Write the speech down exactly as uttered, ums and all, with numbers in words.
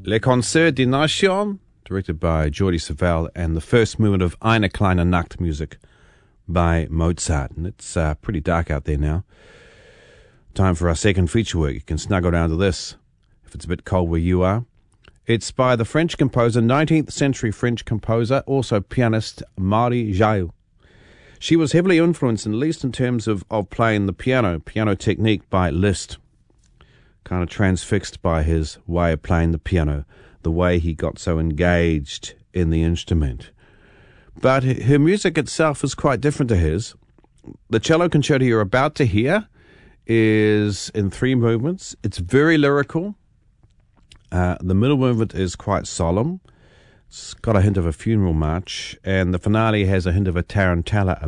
Le Concert des Nations, directed by Jordi Savall, and the first movement of Eine kleine Nachtmusik by Mozart. And it's uh, pretty dark out there now. Time for our second feature work. You can snuggle down to this if it's a bit cold where you are. It's by the French composer, nineteenth century French composer, also pianist, Marie Jaille. She was heavily influenced, at least in terms of, of playing the piano, piano technique, by Liszt. Kind of transfixed by his way of playing the piano, the way he got so engaged in the instrument. But her music itself is quite different to his. The cello concerto you're about to hear is in three movements. It's very lyrical. Uh, the middle movement is quite solemn. It's got a hint of a funeral march, and the finale has a hint of a tarantella